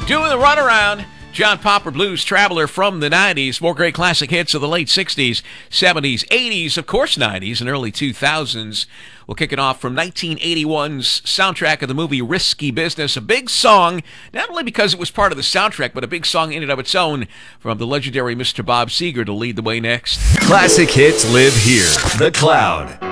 Doing the runaround. John Popper Blues Traveler from the 90s. More great classic hits of the late 60s, 70s, 80s, of course 90s, and early 2000s. We'll kick it off from 1981's soundtrack of the movie Risky Business. A big song, not only because it was part of the soundtrack, but a big song in and of its own from the legendary Mr. Bob Seger to lead the way next. Classic hits live here. The Cloud.